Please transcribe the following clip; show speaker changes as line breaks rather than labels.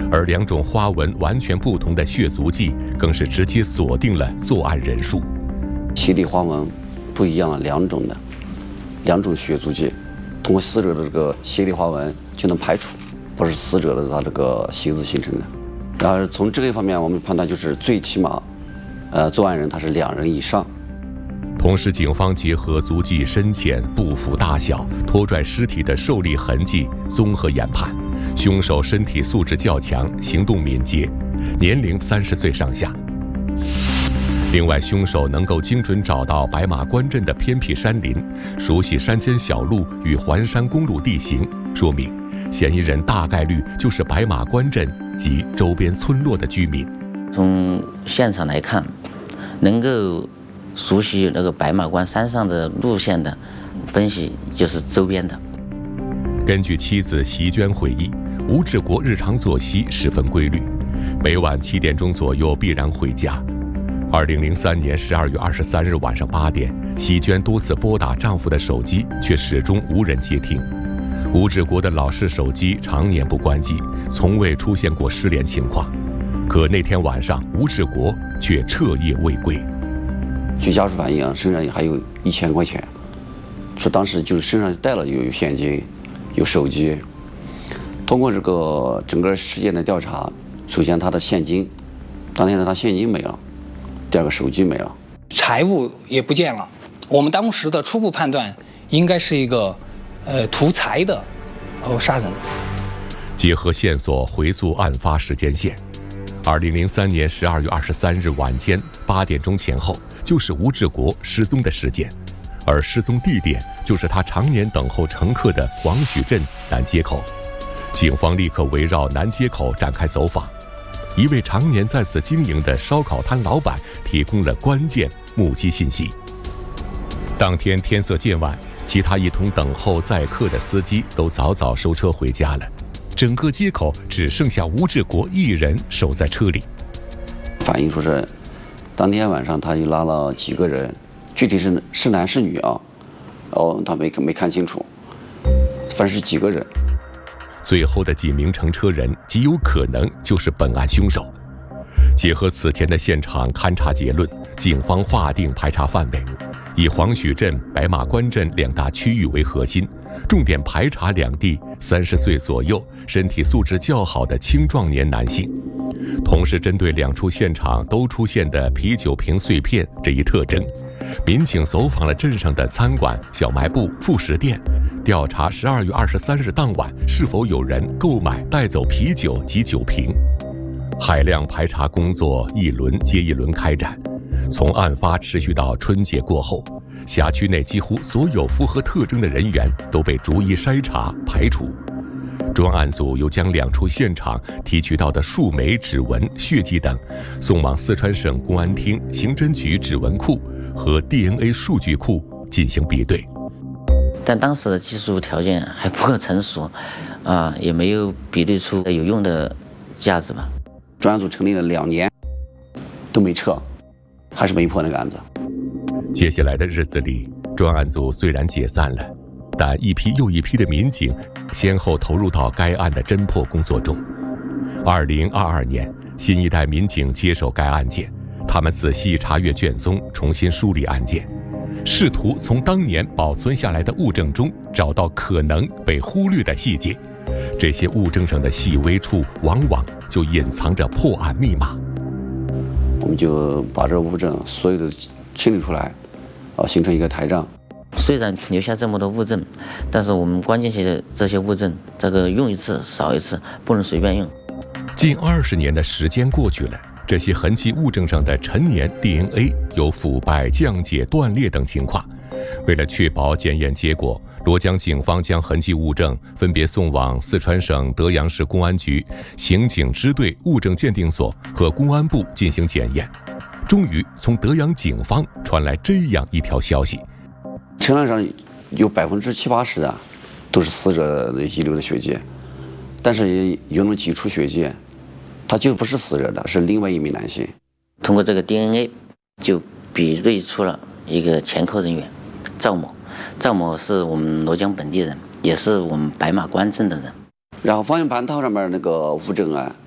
而两种花纹完全不同的血足迹，更是直接锁定了作案人数。
鞋底花纹不一样，两种血足迹，通过死者的这个鞋底花纹就能排除，不是死者的他这个鞋子形成的。然后从这个方面，我们判断就是最起码，作案人他是2人以上。
同时，警方结合足迹深浅、步幅大小、拖拽尸体的受力痕迹，综合研判，凶手身体素质较强，行动敏捷，年龄30岁上下。另外，凶手能够精准找到白马关镇的偏僻山林，熟悉山间小路与环山公路地形，说明嫌疑人大概率就是白马关镇及周边村落的居民。
从现场来看，能够熟悉那个白马关山上的路线的，分析就是周边的。
根据妻子席娟回忆，吴志国日常作息十分规律，每晚7点钟左右必然回家。2003年12月23日晚上8点，席娟多次拨打丈夫的手机，却始终无人接听。吴志国的老式手机常年不关机，从未出现过失联情况。可那天晚上，吴志国却彻夜未归。
据家属反映，身上还有1000块钱，说当时就是身上带了有现金，有手机。通过这个整个事件的调查，首先他的现金，当天他现金没了，第二个手机没了，
财物也不见了。我们当时的初步判断，应该是一个图财的杀人。
结合线索回溯案发时间线，2003年12月23日晚间8点钟前后，就是吴志国失踪的时间，而失踪地点就是他常年等候乘客的黄许镇南街口。警方立刻围绕南街口展开走访，一位常年在此经营的烧烤摊老板提供了关键目击信息。当天天色渐晚，其他一同等候载客的司机都早早收车回家了，整个街口只剩下吴志国一人守在车里。
反映说是当天晚上他就拉了几个人，具体是男是女啊？他没看清楚，反正是几个人。
最后的几名乘车人极有可能就是本案凶手。结合此前的现场勘查结论，警方划定排查范围，以黄许镇、白马关镇2大区域为核心，重点排查两地30岁左右、身体素质较好的青壮年男性。同时，针对2处现场都出现的啤酒瓶碎片这一特征，民警走访了镇上的餐馆、小卖部、副食店，调查12月23日当晚是否有人购买带走啤酒及酒瓶。海量排查工作一轮接一轮开展，从案发持续到春节过后，辖区内几乎所有符合特征的人员都被逐一筛查排除。专案组又将2处现场提取到的数枚指纹、血迹等送往四川省公安厅刑侦局指纹库和 DNA 数据库进行比对。
但当时的技术条件还不够成熟，也没有比对出有用的价值吧。
专案组成立了2年，都没撤，还是没破那个案子。
接下来的日子里，专案组虽然解散了，但一批又一批的民警先后投入到该案的侦破工作中。2022年，新一代民警接手该案件，他们仔细查阅卷宗，重新梳理案件，试图从当年保存下来的物证中找到可能被忽略的细节。这些物证上的细微处，往往就隐藏着破案密码。
我们就把这物证所有的清理出来，形成一个台账。
虽然留下这么多物证，但是我们关键些的这些物证，这个用一次少一次，不能随便用。
近20年的时间过去了，这些痕迹物证上的陈年 DNA 有腐败、降解、断裂等情况。为了确保检验结果，罗江警方将痕迹物证分别送往四川省德阳市公安局刑警支队物证鉴定所和公安部进行检验。终于从德阳警方传来这样一条消息：
陈案上有70-80%的都是死者的遗留的血迹，但是也有那么几处血迹，他就不是死者的，是另外一名男性。
通过这个 DNA 就比对出了一个前科人员赵某。赵某是我们罗江本地人，也是我们白马关镇的人。
然后方向盘套上面那个物证啊，